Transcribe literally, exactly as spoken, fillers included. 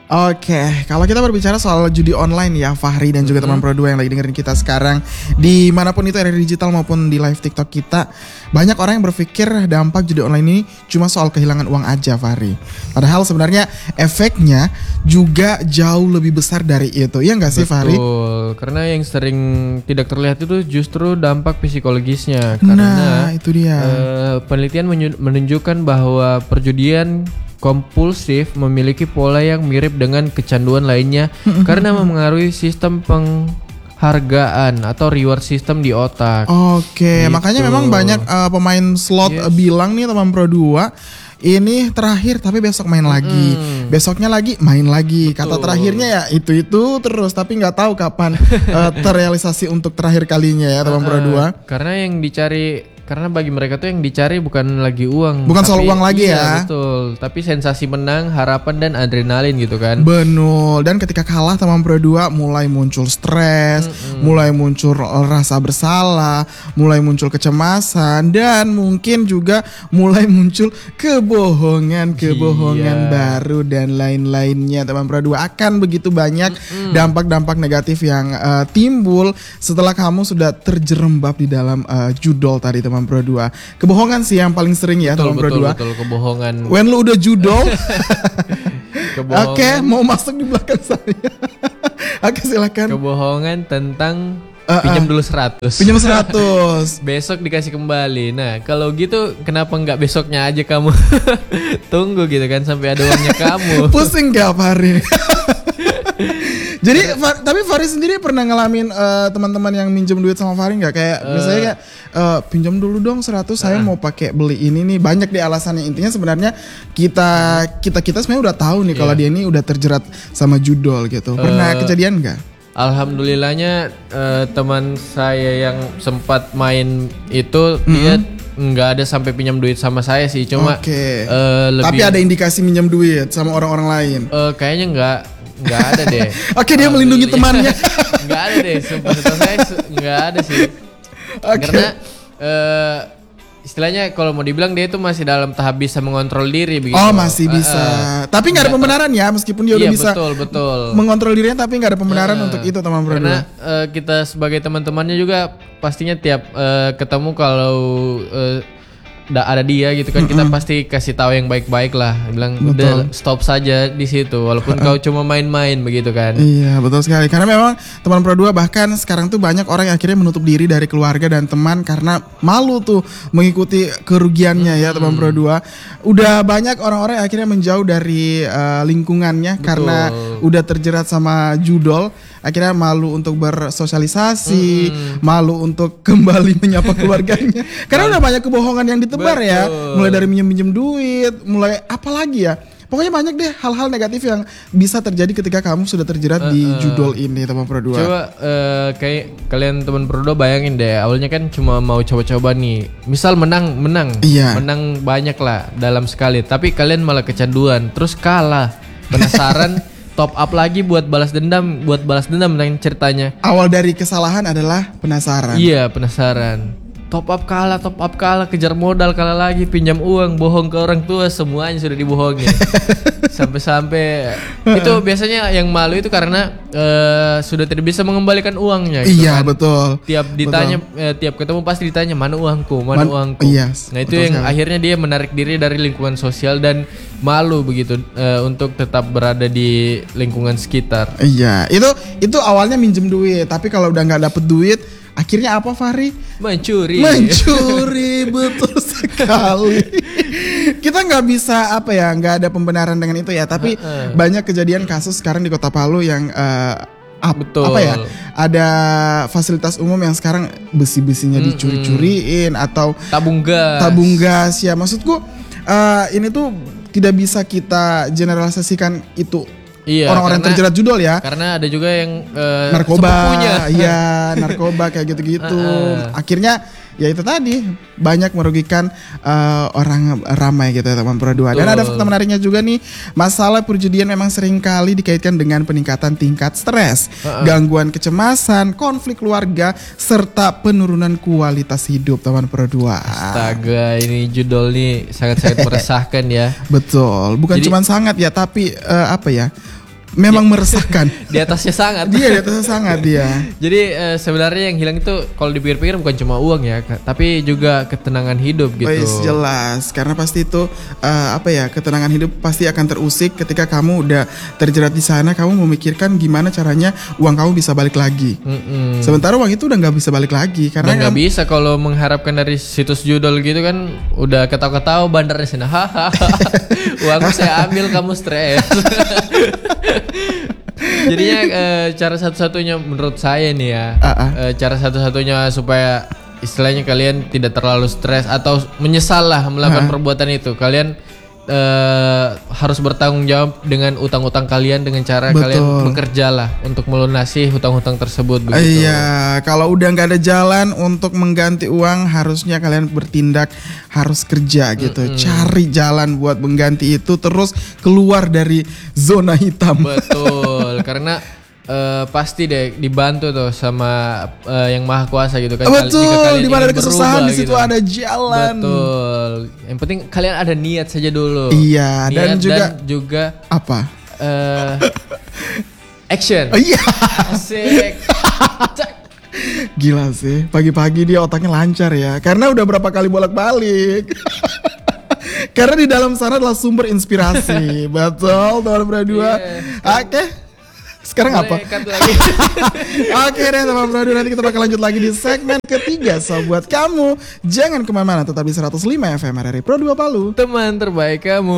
Oke, kalau kita berbicara soal judi online ya Fahri dan juga Mm-hmm. teman Pro dua yang lagi dengerin kita sekarang, dimanapun itu, era digital maupun di live TikTok kita, banyak orang yang berpikir dampak judi online ini cuma soal kehilangan uang aja Fahri. Padahal sebenarnya efeknya juga jauh lebih besar dari itu, ya nggak sih Fahri? Betul, karena yang sering tidak terlihat itu justru dampak psikologisnya. Karena Nah, itu dia. eh, penelitian menyu- menunjukkan bahwa perjudian kompulsif memiliki pola yang mirip dengan kecanduan lainnya karena memengaruhi sistem penghargaan atau reward system di otak. Oke, Gitu. makanya memang banyak uh, pemain slot Yes. uh, bilang nih teman Pro dua, ini terakhir tapi besok main lagi, besoknya lagi main lagi. Kata Betul. terakhirnya ya itu-itu terus, tapi nggak tahu kapan uh, terrealisasi untuk terakhir kalinya ya teman Pro dua. Karena yang dicari Karena bagi mereka tuh yang dicari bukan lagi uang, Bukan soal uang lagi iya, ya. betul. Tapi sensasi menang, harapan dan adrenalin gitu kan. Benul, dan ketika kalah teman Pro dua mulai muncul stres, mulai muncul rasa bersalah, mulai muncul kecemasan, dan mungkin juga mulai muncul kebohongan-kebohongan Iya. baru dan lain-lainnya. Teman Pro dua akan begitu banyak dampak-dampak negatif yang uh, timbul setelah kamu sudah terjerembab di dalam uh, judol tadi teman Pro dua. Kebohongan sih yang paling sering ya Betul, teman Pro betul, dua. betul, kebohongan. When lu udah judol, Kebohongan. oke, mau masuk di belakang saya. Oke, silakan. Kebohongan tentang Uh, uh. pinjam dulu seratus. Pinjam seratus. Besok dikasih kembali. Nah, kalau gitu kenapa nggak besoknya aja kamu tunggu gitu kan sampai ada uangnya kamu. Pusing gak Fahri? Jadi Fa- tapi Fahri sendiri pernah ngalamin uh, teman-teman yang minjem duit sama Fahri nggak? Kayak misalnya kayak uh, pinjam dulu dong seratus, saya mau pakai beli ini nih. Banyak deh alasannya. Intinya sebenarnya kita kita kita sebenarnya udah tahu nih kalau Iya. dia ini udah terjerat sama judol gitu. Pernah Uh, kejadian nggak? Alhamdulillahnya eh, teman saya yang sempat main itu dia nggak ada sampai pinjam duit sama saya sih, cuma Oke. eh, lebih Tapi ada indikasi minjam duit sama orang-orang lain. eh, kayaknya nggak nggak ada deh. Oke, dia melindungi temannya. Nggak ada deh, sumpah setahu saya se- nggak ada sih. Oke. Karena eh, istilahnya kalau mau dibilang dia itu masih dalam tahap bisa mengontrol diri begitu. Oh, masih Eh, bisa. eh. Tapi nggak ada Nggak pembenaran ya, meskipun dia udah Iya, bisa betul, betul. mengontrol dirinya, tapi nggak ada pembenaran Eh, untuk itu teman Pro Karena dua. eh, kita sebagai teman-temannya juga pastinya tiap eh, ketemu kalau eh, da- ada dia gitu kan, kita pasti kasih tahu yang baik-baik lah. Bilang udah stop saja di situ walaupun kau cuma main-main begitu kan. Iya, betul sekali. Karena memang teman Pro dua bahkan sekarang tuh banyak orang yang akhirnya menutup diri dari keluarga dan teman karena malu tuh mengikuti kerugiannya ya teman Pro dua. Udah banyak orang-orang yang akhirnya menjauh dari eh, lingkungannya karena udah terjerat sama judol. Akhirnya malu untuk bersosialisasi, malu untuk kembali menyapa keluarganya. Karena udah banyak kebohongan yang ditebar ya, Betul. mulai dari minjem-minjem duit, mulai apa lagi ya. Pokoknya banyak deh hal-hal negatif yang bisa terjadi ketika kamu sudah terjerat di judol ini teman Pro dua. Coba eh, kayak kalian teman Pro dua bayangin deh, awalnya kan cuma mau coba-coba nih. Misal menang, menang. Iya. Menang banyak lah dalam sekali, tapi kalian malah kecanduan, terus kalah. Penasaran top up lagi buat balas dendam, buat balas dendam dengan ceritanya. Awal dari kesalahan adalah penasaran. Iya, penasaran. Top up kalah, top up kalah, kejar modal kalah lagi, pinjam uang, bohong ke orang tua, semuanya sudah dibohongin. Sampai-sampai itu biasanya yang malu itu karena eh, sudah tidak bisa mengembalikan uangnya gitu Iya, kan. betul. Tiap ditanya eh, tiap ketemu pasti ditanya mana uangku, mana Man- uangku. iya, Nah, itu betul yang sekali. akhirnya dia menarik diri dari lingkungan sosial dan malu begitu eh, untuk tetap berada di lingkungan sekitar. Iya, itu itu awalnya minjem duit, tapi kalau udah nggak dapet duit, akhirnya apa Fahri? Mencuri. Mencuri, betul sekali. Kita nggak bisa apa ya, nggak ada pembenaran dengan itu ya. Tapi banyak kejadian kasus sekarang di Kota Palu yang eh, ap- Betul. apa ya? Ada fasilitas umum yang sekarang besi-besinya dicuri-curiin atau Tabung gas. tabung gas ya. Maksudku eh, ini tuh tidak bisa kita generalisasikan itu Iya, orang-orang yang karena- terjerat judol ya. Karena ada juga yang eh, Narkoba, sepupunya. iya narkoba kayak gitu-gitu. Akhirnya ya itu tadi banyak merugikan eh, orang ramai gitu ya teman Pro dua. Dan ada fakta menariknya juga nih, masalah perjudian memang sering kali dikaitkan dengan peningkatan tingkat stres, gangguan kecemasan, konflik keluarga, serta penurunan kualitas hidup teman Pro dua. Astaga, ini judul nih sangat-sangat meresahkan ya. Betul, bukan Jadi- cuma sangat ya, tapi eh, apa ya? memang meresahkan. Di atasnya sangat. Dia di atasnya sangat dia. Jadi eh, sebenarnya yang hilang itu kalau dipikir-pikir bukan cuma uang ya, Kak, tapi juga ketenangan hidup gitu. Oh, yes, jelas. Karena pasti itu eh, apa ya, ketenangan hidup pasti akan terusik ketika kamu udah terjerat di sana. Kamu memikirkan gimana caranya uang kamu bisa balik lagi. Mm-mm. Sementara uang itu udah nggak bisa balik lagi karena Dan nggak kan, bisa kalau mengharapkan dari situs judul gitu kan udah ketawa-ketawa bandar di sana. Hahaha. Uangku saya ambil, kamu stres. Jadinya eh, cara satu-satunya menurut saya nih ya, Ah, ah. eh, cara satu-satunya supaya istilahnya kalian tidak terlalu stres atau menyesal lah melakukan Ah. perbuatan itu, kalian eh, harus bertanggung jawab dengan utang-utang kalian dengan cara Betul. kalian bekerja lah untuk melunasi hutang-hutang tersebut begitu. iya, kalau udah nggak ada jalan untuk mengganti uang, harusnya kalian bertindak, harus kerja gitu, cari jalan buat mengganti itu, terus keluar dari zona hitam. Betul, karena eh, pasti deh dibantu tuh sama eh, yang maha kuasa gitu kan. Kal- jika Betul, kalian di mana ingin ada kesusahan berubah di situ gitu. ada jalan. Betul. Yang penting kalian ada niat saja dulu. Iya, dan Niat juga juga apa? eh, action. Oh, iya, Asik. Cek. gila sih. Pagi-pagi dia otaknya lancar ya, karena udah berapa kali bolak-balik. Karena di dalam sana adalah sumber inspirasi. Betul, teman berdua. Iya. Oke. Sekarang apa? Boleh cut lagi. Oke deh teman berdua, nanti kita bakal lanjut lagi di segmen ketiga. So buat kamu, jangan kemana-mana, tetap di seratus lima F M R R I Pro dua Palu. Teman terbaik kamu.